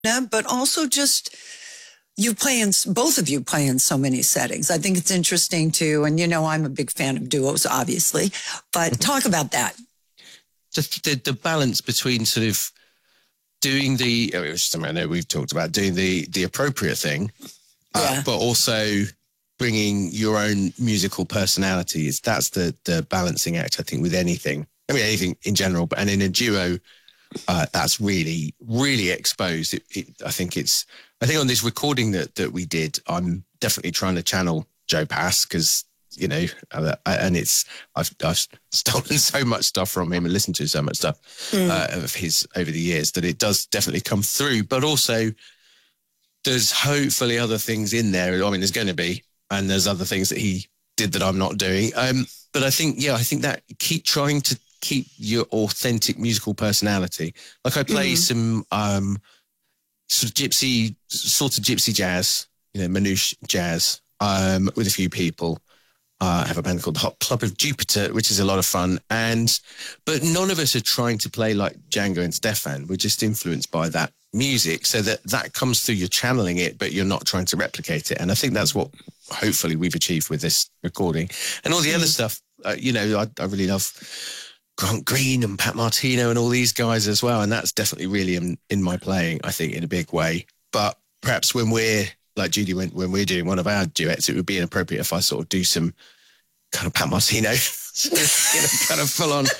but also just you play in, both of you play in so many settings. I think it's interesting too. And, I'm a big fan of duos, obviously, but talk about that. Just the balance between sort of doing which is something I know we've talked about, doing the appropriate thing, but also bringing your own musical personality. That's the balancing act, I think, with anything. I mean, anything in general, and in a duo, that's really, really exposed. I think on this recording that we did, I'm definitely trying to channel Joe Pass because, and I've stolen so much stuff from him and listened to so much stuff of his over the years that it does definitely come through. But also, there's hopefully other things in there. I mean, there's going to be, and there's other things that he did that I'm not doing. But I think that keep trying to keep your authentic musical personality. Like I play some sort of gypsy jazz, manouche jazz, with a few people. I have a band called the Hot Club of Jupiter, which is a lot of fun. But none of us are trying to play like Django and Stefan. We're just influenced by that music, so that comes through. You're channeling it, but you're not trying to replicate it. And I think that's what hopefully we've achieved with this recording. And all the other stuff, I really love Grant Green and Pat Martino and all these guys as well. And that's definitely really in my playing, I think, in a big way. But perhaps when we're, like Judy, when we're doing one of our duets, it would be inappropriate if I sort of do some kind of Pat Martino, kind of full on,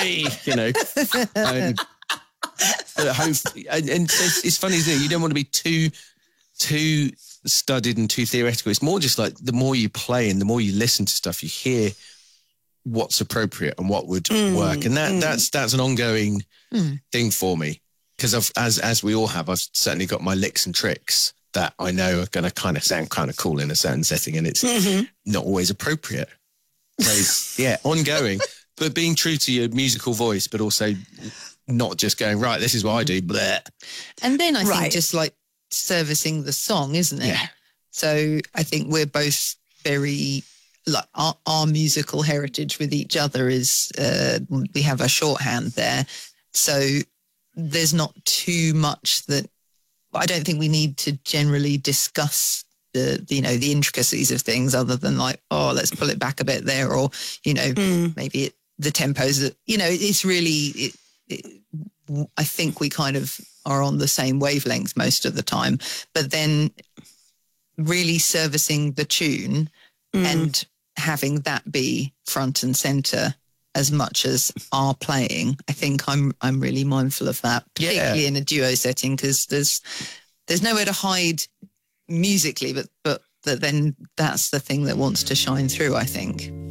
but hopefully, and it's funny, isn't it? You don't want to be too studied and too theoretical. It's more just like the more you play and the more you listen to stuff, you hear what's appropriate and what would work, and that's an ongoing thing for me, because as we all have, I've certainly got my licks and tricks that I know are going to kind of sound kind of cool in a certain setting, and it's not always appropriate. So ongoing, but being true to your musical voice, but also not just going, right, this is what I do, bleh. And then I think just like servicing the song, isn't it? Yeah. So I think we're both very, like our musical heritage with each other is, we have a shorthand there. So there's not too much that, I don't think we need to generally discuss the intricacies of things, other than like, oh, let's pull it back a bit there, or, maybe the tempos, it's really, I think we kind of are on the same wavelength most of the time, but then really servicing the tune and having that be front and center as much as our playing. I think I'm really mindful of that, particularly in a duo setting, because there's nowhere to hide musically, but then that's the thing that wants to shine through, I think.